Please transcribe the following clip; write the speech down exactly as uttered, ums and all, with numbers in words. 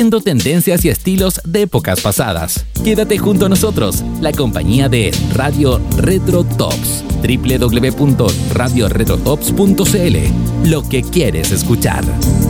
tendencias y estilos de épocas pasadas. Quédate junto a nosotros, la compañía de Radio Retro Tops. doble u doble u doble u punto radio retro tops punto c l. Lo que quieres escuchar.